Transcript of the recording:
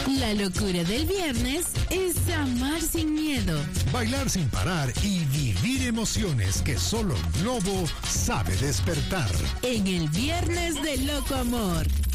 La locura del viernes es amar sin miedo. Bailar sin parar y vivir emociones que solo Globo sabe despertar. En el Viernes de Loco Amor.